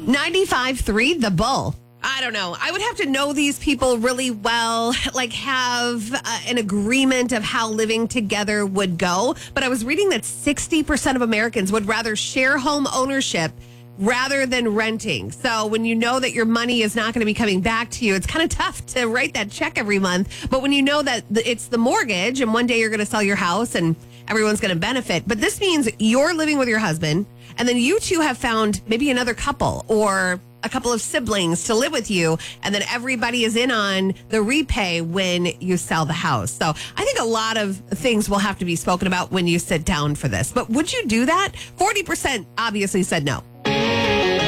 95.3 The Bull. I don't know. I would have to know these people really well, like have an agreement of how living together would go. But I was reading that 60% of Americans would rather share home ownership rather than renting. So when you know that your money is not going to be coming back to you, it's kind of tough to write that check every month. But when you know that it's the mortgage and one day you're going to sell your house and everyone's going to benefit. But this means you're living with your husband and then you two have found maybe another couple or a couple of siblings to live with you, and then everybody is in on the repay when you sell the house. So I think a lot of things will have to be spoken about when you sit down for this. But would you do that? 40% obviously said no.